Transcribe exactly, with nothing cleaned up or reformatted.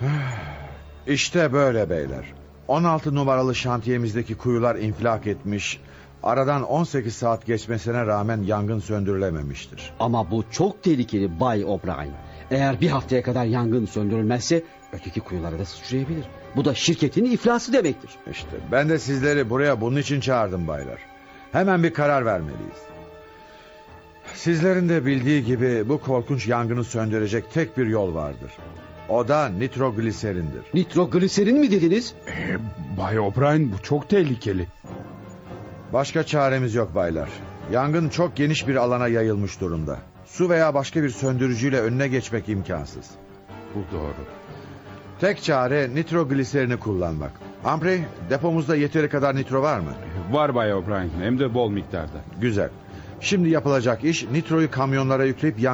İşte böyle beyler. on altı numaralı şantiyemizdeki kuyular infilak etmiş. Aradan on sekiz saat geçmesine rağmen yangın söndürülememiştir. Ama bu çok tehlikeli Bay O'Brien. Eğer bir haftaya kadar yangın söndürülmezse öteki kuyulara da sıçrayabilir. Bu da şirketin iflası demektir. İşte ben de sizleri buraya bunun için çağırdım baylar. Hemen bir karar vermeliyiz. Sizlerin de bildiği gibi bu korkunç yangını söndürecek tek bir yol vardır. O da nitrogliserindir. Nitrogliserin mi dediniz? Ee, Bay O'Brien, bu çok tehlikeli. Başka çaremiz yok baylar. Yangın çok geniş bir alana yayılmış durumda. Su veya başka bir söndürücüyle önüne geçmek imkansız. Bu doğru. Tek çare nitrogliserini kullanmak. Humphrey, depomuzda yeteri kadar nitro var mı? Var Bay O'Brien, hem de bol miktarda. Güzel. Şimdi yapılacak iş nitroyu kamyonlara yükleyip